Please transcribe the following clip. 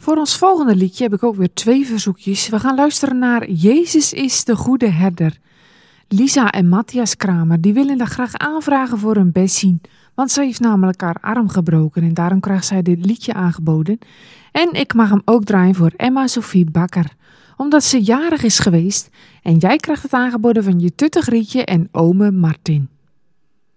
Voor ons volgende liedje heb ik ook weer 2 verzoekjes. We gaan luisteren naar Jezus is de goede herder. Lisa en Matthias Kramer die willen dat graag aanvragen voor een Bessie. Want zij heeft namelijk haar arm gebroken en daarom krijgt zij dit liedje aangeboden. En ik mag hem ook draaien voor Emma Sophie Bakker. Omdat ze jarig is geweest en jij krijgt het aangeboden van je tutte Grietje en ome Martin.